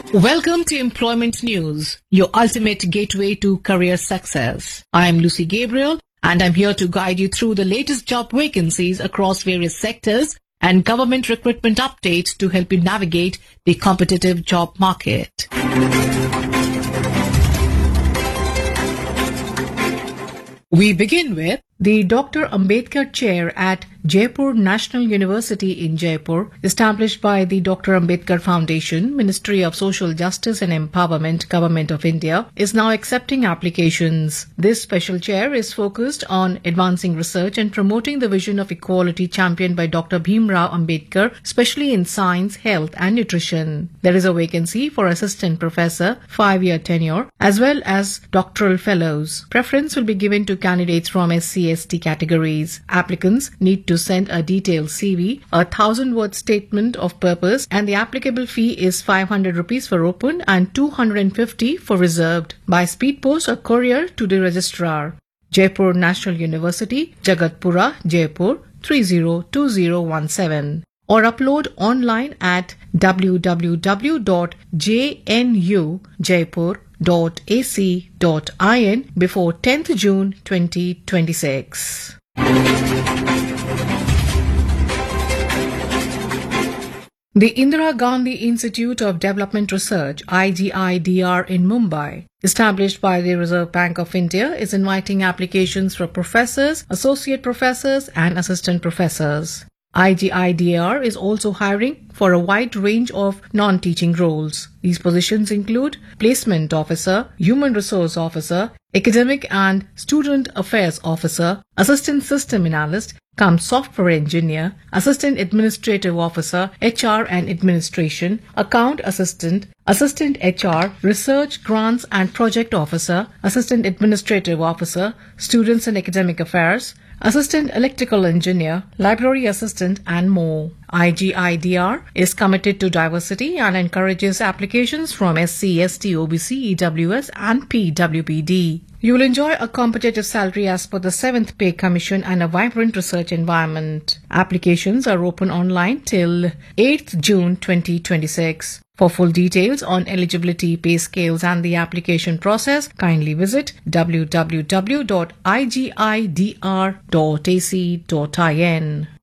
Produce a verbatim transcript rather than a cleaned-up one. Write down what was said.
Welcome to Employment News, your ultimate gateway to career success. I am Lucy Gabriel, and I'm here to guide you through the latest job vacancies across various sectors and government recruitment updates to help you navigate the competitive job market. We begin with the Doctor Ambedkar Chair at Jaipur National University in Jaipur, established by the Doctor Ambedkar Foundation, Ministry of Social Justice and Empowerment, Government of India, is now accepting applications. This special chair is focused on advancing research and promoting the vision of equality championed by Doctor Bhimrao Ambedkar, especially in science, health and nutrition. There is a vacancy for assistant professor, five-year tenure, as well as doctoral fellows. Preference will be given to candidates from S C S T categories. Applicants need to send a detailed C V, a thousand-word statement of purpose, and the applicable fee is five hundred rupees for open and two hundred fifty for reserved. By speed post or courier to the registrar. Jaipur National University, Jagatpura, Jaipur three zero two zero one seven. Or upload online at w w w dot j n u jaipur dot a c dot i n before tenth June twenty twenty-six. The Indira Gandhi Institute of Development Research, I G I D R in Mumbai, established by the Reserve Bank of India, is inviting applications for professors, associate professors and assistant professors. I G I D R is also hiring for a wide range of non-teaching roles. These positions include Placement Officer, Human Resource Officer, Academic and Student Affairs Officer, Assistant System Analyst, cum Software Engineer, Assistant Administrative Officer, H R and Administration, Account Assistant, Assistant H R, Research, Grants and Project Officer, Assistant Administrative Officer, Students and Academic Affairs, Assistant Electrical Engineer, Library Assistant and more. I G I D R is committed to diversity and encourages applications from S C, S T, O B C, E W S and P W B D. You will enjoy a competitive salary as per the seventh Pay Commission and a vibrant research environment. Applications are open online till eighth June twenty twenty-six. For full details on eligibility, pay scales and the application process, kindly visit w w w dot i g i d r dot a c dot i n.